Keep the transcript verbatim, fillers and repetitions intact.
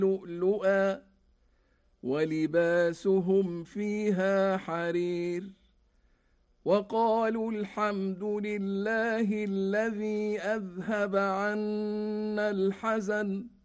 لؤلؤا ولباسهم فيها حرير وقالوا الحمد لله الذي أذهب عنا الحزن